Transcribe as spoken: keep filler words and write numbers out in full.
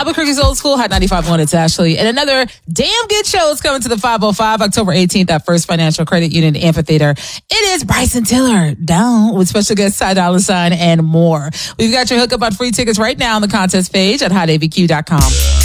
Albuquerque's Old School, Hot ninety-five point one, it's Ashley. And another damn good show is coming to the five oh five, October eighteenth at First Financial Credit Union Amphitheater. It is Bryson Tiller down with special guest Ty Dolla Sign and more. We've got your hookup on free tickets right now on the contest page at hot a b q dot com.